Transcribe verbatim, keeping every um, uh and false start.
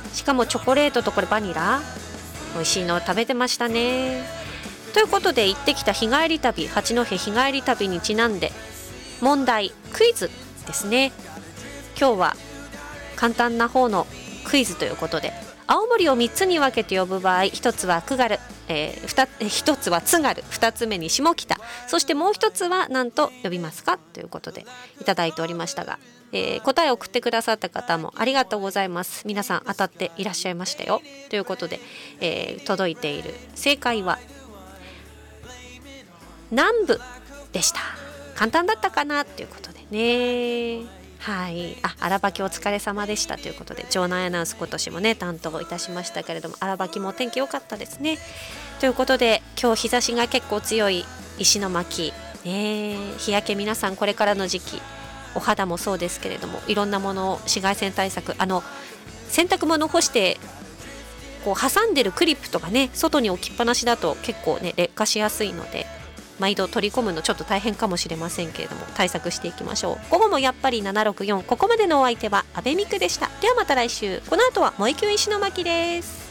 しかもチョコレートとこれバニラ、美味しいのを食べてましたね。ということで行ってきた日帰り旅、八戸日帰り旅にちなんで問題クイズですね。今日は簡単な方のクイズということで、青森をみっつに分けて呼ぶ場合、ひとつは津軽、えー、ひとつは津軽、ふたつめに下北、そしてもうひとつは何と呼びますかということでいただいておりましたが、えー、答えを送ってくださった方もありがとうございます。皆さん当たっていらっしゃいましたよということで、えー、届いている正解は南部でした。簡単だったかなということでね。はい、あ、荒ばきお疲れ様でしたということで、場内アナウンス今年もね担当いたしましたけれども、荒ばきもお天気良かったですね。ということで今日日差しが結構強い石巻、ね、日焼け皆さんこれからの時期、お肌もそうですけれども、いろんなものを紫外線対策、あの洗濯物を干してこう挟んでるクリップとかね、外に置きっぱなしだと結構ね劣化しやすいので、毎度取り込むのちょっと大変かもしれませんけれども、対策していきましょう。午後もやっぱりななろくよん、ここまでのお相手は阿部美久でした。ではまた来週。この後は萌えキュン石巻です。